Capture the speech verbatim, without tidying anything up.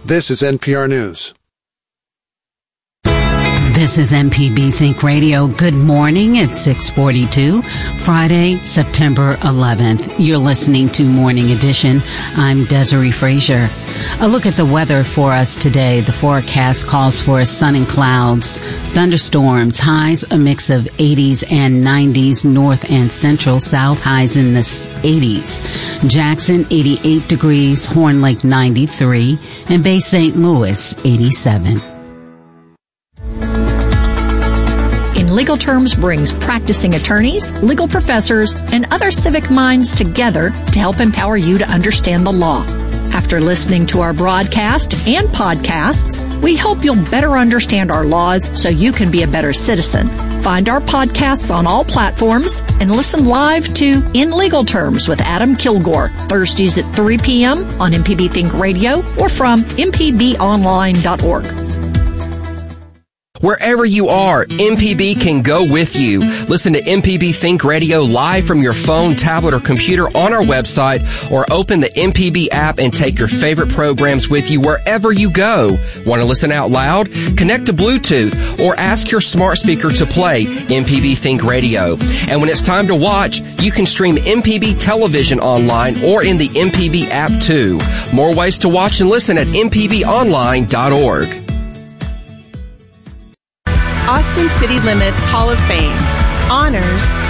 This is N P R News. This is M P B Think Radio. Good morning. It's six forty-two, Friday, September eleventh. You're listening to Morning Edition. I'm Desiree Frazier. A look at the weather for us today. The forecast calls for sun and clouds, thunderstorms, highs a mix of eighties and nineties, north and central, south highs in the eighties. Jackson, eighty-eight degrees, Horn Lake, ninety-three, and Bay Saint Louis, eighty-seven. In Legal Terms brings practicing attorneys, legal professors, and other civic minds together to help empower you to understand the law. After listening to our broadcast and podcasts, we hope you'll better understand our laws so you can be a better citizen. Find our podcasts on all platforms and listen live to In Legal Terms with Adam Kilgore, Thursdays at three p.m. on M P B Think Radio or from m p b online dot org. Wherever you are, M P B can go with you. Listen to M P B Think Radio live from your phone, tablet, or computer on our website, or open the M P B app and take your favorite programs with you wherever you go. Want to listen out loud? Connect to Bluetooth or ask your smart speaker to play M P B Think Radio. And when it's time to watch, you can stream M P B television online or in the M P B app too. More ways to watch and listen at m p b online dot org. Austin City Limits Hall of Fame honors